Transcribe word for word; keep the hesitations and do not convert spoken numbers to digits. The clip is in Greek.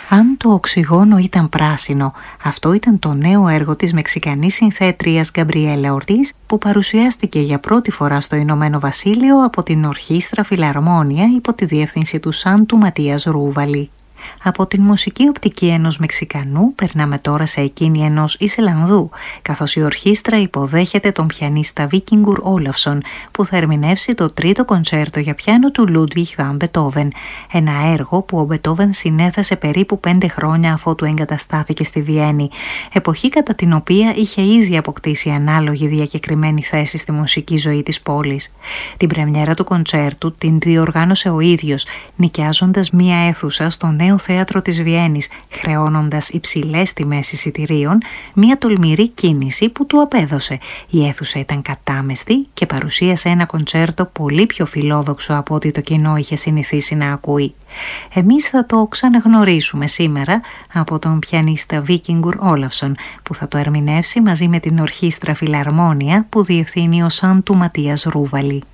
Αν το οξυγόνο ήταν πράσινο, αυτό ήταν το νέο έργο της Μεξικανής συνθέτριας Γκαμπριέλα Ορτίς, που παρουσιάστηκε για πρώτη φορά στο Ηνωμένο Βασίλειο από την Ορχήστρα Φιλαρμόνια υπό τη διεύθυνση του Σάντου Ματίας Ρούβαλη. Από την μουσική οπτική ενός Μεξικανού περνάμε τώρα σε εκείνη ενός Ισλανδού, καθώς η ορχήστρα υποδέχεται τον πιανίστα Víkingur Ólafsson, που θα ερμηνεύσει το τρίτο κοντσέρτο για πιάνο του Ludwig van Beethoven, ένα έργο που ο Μπετόβεν συνέθεσε περίπου πέντε χρόνια αφότου εγκαταστάθηκε στη Βιέννη, εποχή κατά την οποία είχε ήδη αποκτήσει ανάλογη διακεκριμένη θέση στη μουσική ζωή της πόλης. Την πρεμιέρα του κοντσέρτου την διοργάνωσε ο ίδιος, νοικιάζοντας μία αίθουσα στο νέο θέατρο της Βιέννης, χρεώνοντας υψηλές τιμές εισιτηρίων, μια τολμηρή κίνηση που του απέδωσε. Η αίθουσα ήταν κατάμεστη και παρουσίασε ένα κοντσέρτο πολύ πιο φιλόδοξο από ό,τι το κοινό είχε συνηθίσει να ακούει. Εμείς θα το ξαναγνωρίσουμε σήμερα από τον πιανίστα Víkingur Ólafsson, που θα το ερμηνεύσει μαζί με την Ορχήστρα Φιλαρμόνια που διευθύνει ο Σάντου Ματίας Ρούβαλη.